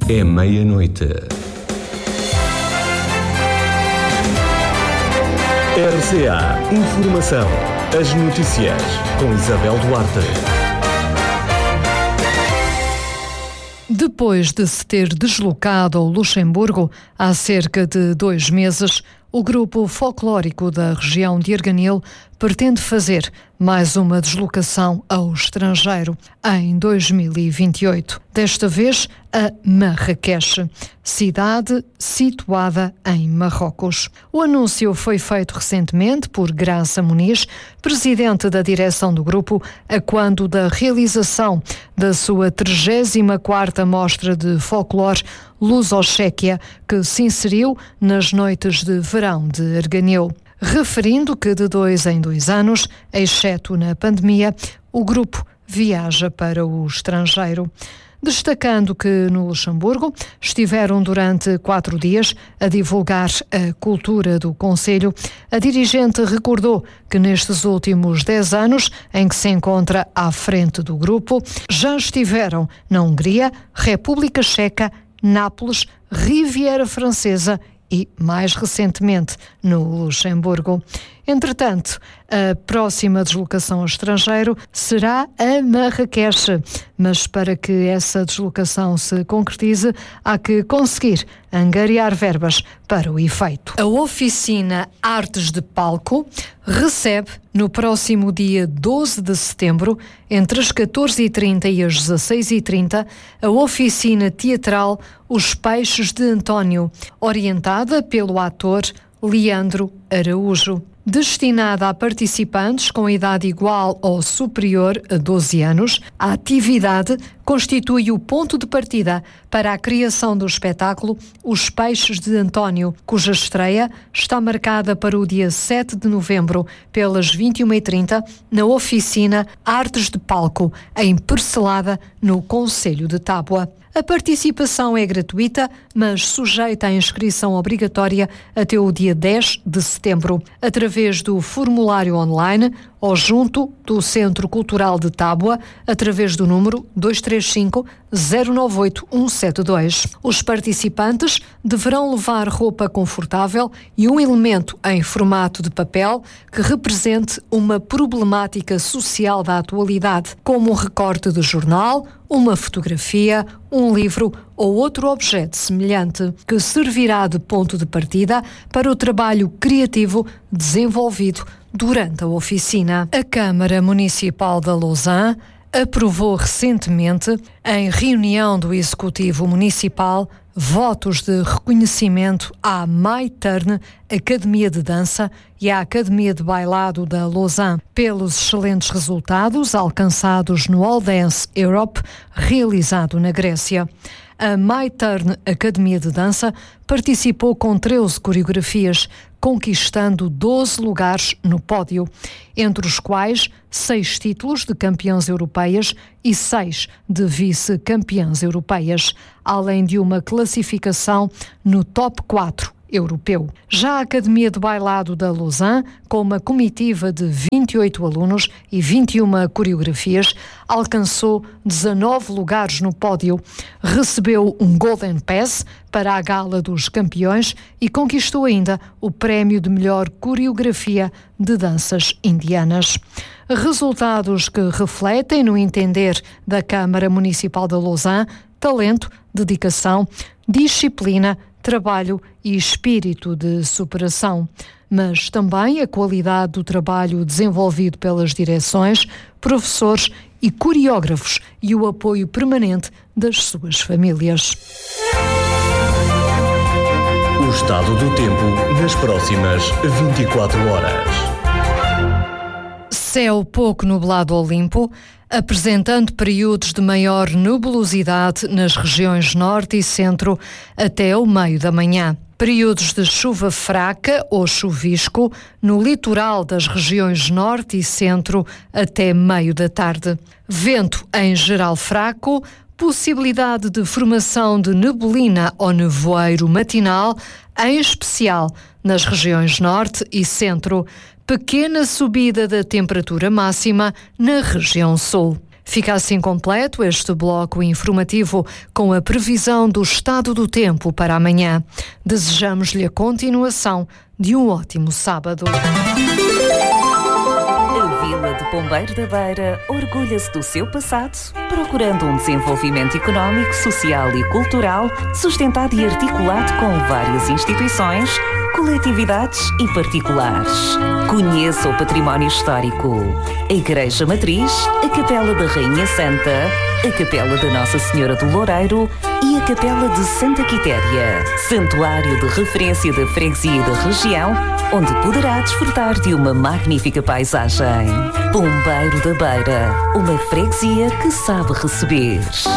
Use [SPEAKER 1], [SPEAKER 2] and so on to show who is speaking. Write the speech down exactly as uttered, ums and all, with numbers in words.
[SPEAKER 1] É meia-noite. R C A Informação. As notícias com Isabel Duarte.
[SPEAKER 2] Depois de se ter deslocado ao Luxemburgo há cerca de dois meses, o grupo folclórico da região de Arganil pretende fazer mais uma deslocação ao estrangeiro em dois mil e vinte e oito. Desta vez a Marrakech, cidade situada em Marrocos. O anúncio foi feito recentemente por Graça Muniz, presidente da direção do grupo, a quando da realização da sua trigésima quarta Mostra de Folclore Luso-Chequia, que se inseriu nas noites de verão de Arganil. Referindo que de dois em dois anos, exceto na pandemia, o grupo viaja para o estrangeiro. Destacando que no Luxemburgo estiveram durante quatro dias a divulgar a cultura do concelho, a dirigente recordou que nestes últimos dez anos em que se encontra à frente do grupo, já estiveram na Hungria, República Checa, Nápoles, Riviera Francesa e, mais recentemente, no Luxemburgo. Entretanto, a próxima deslocação ao estrangeiro será a Marrakech, mas para que essa deslocação se concretize, há que conseguir angariar verbas para o efeito. A oficina Artes de Palco recebe no próximo dia doze de setembro, entre as catorze e trinta e as dezasseis e trinta, a oficina teatral Os Peixes de António, orientada pelo ator Leandro Araújo. Destinada a participantes com idade igual ou superior a doze anos, a atividade constitui o ponto de partida para a criação do espetáculo Os Peixes de António, cuja estreia está marcada para o dia sete de novembro, pelas vinte e uma e trinta, na oficina Artes de Palco, em Percelada, no concelho de Tábua. A participação é gratuita, mas sujeita à inscrição obrigatória até o dia dez de setembro, através do formulário online ou junto do Centro Cultural de Tábua, através do número dois três cinco, zero nove oito, um sete dois. Os participantes deverão levar roupa confortável e um elemento em formato de papel que represente uma problemática social da atualidade, como um recorte de jornal, uma fotografia, um livro ou outro objeto semelhante, que servirá de ponto de partida para o trabalho criativo desenvolvido durante a oficina. A Câmara Municipal de Lausanne aprovou recentemente, em reunião do Executivo Municipal, votos de reconhecimento à MyTurn, Academia de Dança, e à Academia de Bailado da Lausanne, pelos excelentes resultados alcançados no All Dance Europe, realizado na Grécia. A MyTurn Academia de Dança participou com treze coreografias, conquistando doze lugares no pódio, entre os quais seis títulos de campeãs europeias e seis de vice-campeãs europeias, além de uma classificação no top quatro europeu. Já a Academia de Bailado da Lausanne, com uma comitiva de vinte e oito alunos e vinte e uma coreografias, alcançou dezanove lugares no pódio, recebeu um Golden Pass para a Gala dos Campeões e conquistou ainda o prémio de melhor coreografia de danças indianas. Resultados que refletem, no entender da Câmara Municipal de Lausanne, talento, dedicação, disciplina, trabalho e espírito de superação, mas também a qualidade do trabalho desenvolvido pelas direções, professores e coreógrafos e o apoio permanente das suas famílias.
[SPEAKER 1] O estado do tempo nas próximas vinte e quatro horas.
[SPEAKER 2] Céu pouco nublado ou limpo, apresentando períodos de maior nebulosidade nas regiões norte e centro até o meio da manhã. Períodos de chuva fraca ou chuvisco no litoral das regiões norte e centro até meio da tarde. Vento em geral fraco, possibilidade de formação de neblina ou nevoeiro matinal, em especial nas regiões norte e centro. Pequena subida da temperatura máxima na região sul. Fica assim completo este bloco informativo com a previsão do estado do tempo para amanhã. Desejamos-lhe a continuação de um ótimo sábado.
[SPEAKER 3] A Vila de Pombeiro da Beira orgulha-se do seu passado, procurando um desenvolvimento económico, social e cultural sustentado e articulado com várias instituições, coletividades e particulares. Conheça o património histórico: a Igreja Matriz, a Capela da Rainha Santa, a Capela da Nossa Senhora do Loureiro e a Capela de Santa Quitéria, santuário de referência da freguesia e da região, onde poderá desfrutar de uma magnífica paisagem. Pombeiro da Beira, uma freguesia que sabe receber.